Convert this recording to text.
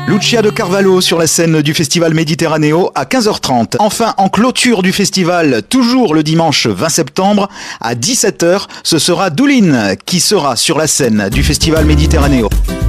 Lucia de Carvalho sur la scène du Festival Méditerranéo à 15h30. Enfin, en clôture du festival, toujours le dimanche 20 septembre à 17h, ce sera Douline qui sera sur la scène du Festival Méditerranéo.